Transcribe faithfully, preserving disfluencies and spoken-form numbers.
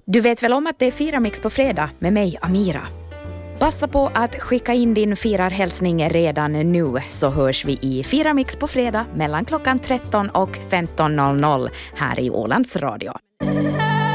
Du vet väl om att det är Firamix på fredag med mig, Amira? Passa på att skicka in din firarhälsning redan nu, så hörs vi i Firamix på fredag mellan klockan tretton och femton noll noll här i Ålands Radio.